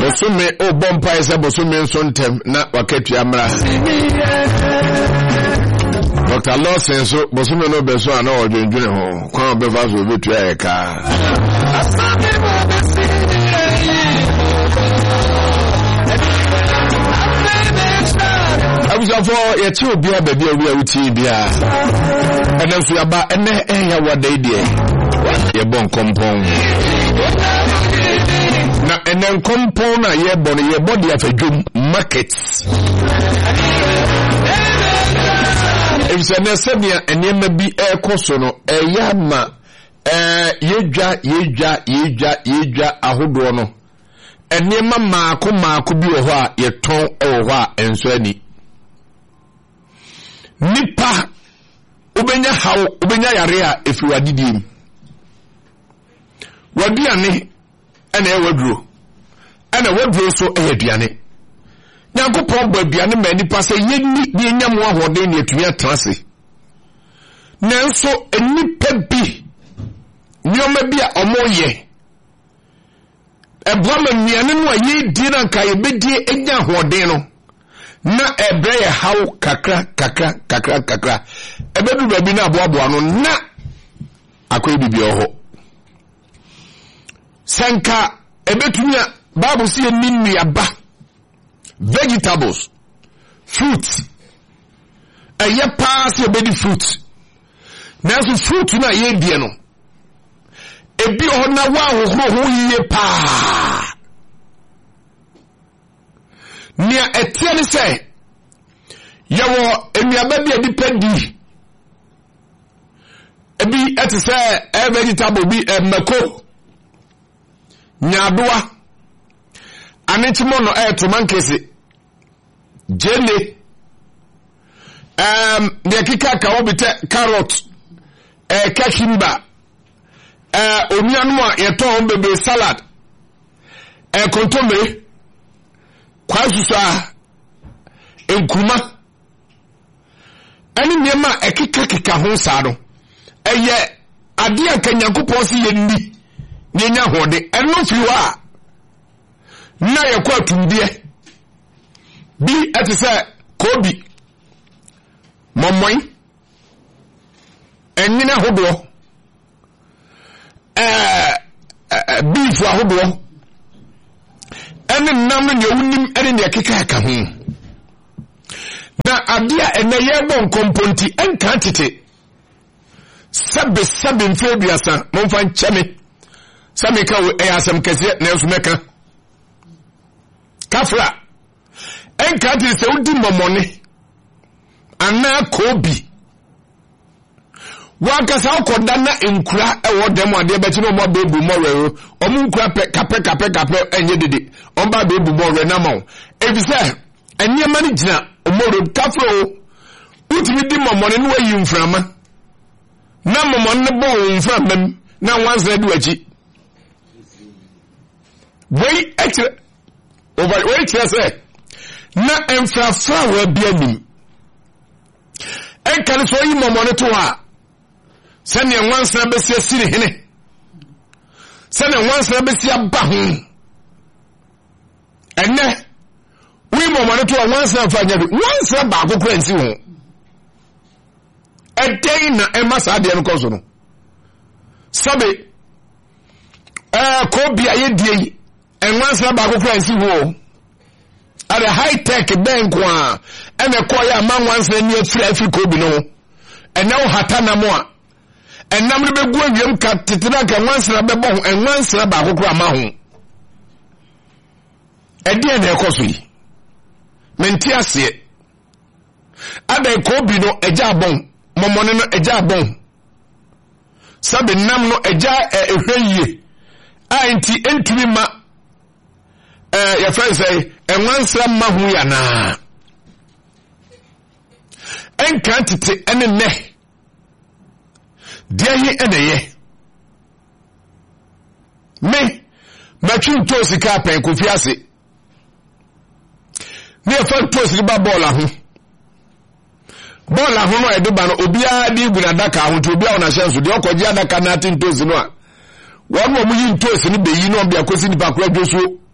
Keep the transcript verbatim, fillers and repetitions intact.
Bosume o bompa ese bosume nso ntem na waketua mra. Doctor Lawson so bosume no beso ana odwendwene ho kwa obefa so betua e ka. Abusafo ye ti obi ababi awi awuti bia. Ene so yaba ene eh ya wada die. Ye bon kompon. Na enen kompon na ye bon ye body afadwum markets. If na sebia enema bi ekoso no eya ma eh yedwa yedwa yedwa yedwa ahodo no enema maako maako bi wo ho a yeton ewo ho a enso ani nipa ubenya hawo ubenya yare a efi wadidim wadiane ena e waduro ena waduro so e aduane Nyankopon bo aduane ma nipa se yenni bi nyam ahoden ne atumi atrase nanso enipa bi nyoma bi a omoye ebwama nnuane no ayi di na nka yebedi enya ahoden no na ebre ye haw kakra kakra kakra kakra ebedu babi na aboaboa no na akoyi bibi oho sanka ebetumi a Bible si enni nnuaba vegetables fruit eye pass ebedi fruit na so fruit na ye die no ebi o na wa hohoro ho yiye pa nia etiene se yawo enuaba bi adipedi ebi etise e vegetable bi e mako nyadoa anetimo no e to mankese jele um de kika ka obite carrot e kashimba eh onuanu a yeton bebe salad e kontomire kwasusa enkuma ani niema ekika kika ho sa no eye ade aka Nyankopon si yenni nyenya hode eno fiwa na yakwa atumdie bi etise kobi momoy ennyina hodo eh beef ahodo ene nam ne wunim ene ne keka ka ho na adia ene yebo nkomponti enka tete sabe sabe mfebiasa momfa ncheme sabe ka e asem kese na esumeka kafra enka tete se udi momone ana kobi wakasa okoda na enkura ewo dem ade beti no mo bebu mo wero omu nkura kape kape kape enye dede omba bebu mo wero na ma ebise enye mani gina omoro kafro utimi di momone no wayi mframa na momone ne bo mframa na wanza du achi wei ekre over wei kire na emfrafra wa bianim enkane so yi momone to ha sani wansa besi asiri hene sani wansa besi aba ho enne wi mo mo to wansa afanya bi wansa ba akokora nsi ho edai na emasa de enko so no sabe eh ko bia ye die en wansa ba akokora nsi ho at a high tech bank wa ene ko ya man wansa ni afiri afiri ko bi no enne wo hatana mo a enam ne begu awiem ka tetena ka wansra bebo ho enwansra ba akokora ma ho ede na ekoso yi menti ase ada ko bi no eja abon momone no eja abon sabe nam no eja ehweyi anti entumi ma eh ya friend say enwansra ma ho ya na enka tete ene ne dia yi eneye me matwin tosi ka pen ko fiase me fa tosi ba bola ho bola ho no eduba no obia di guna daka ho to obia ona hyenso de okoje adaka na tin tosi no a won mo yi tosi ni beyi no bia kosi ni ba kura dwoso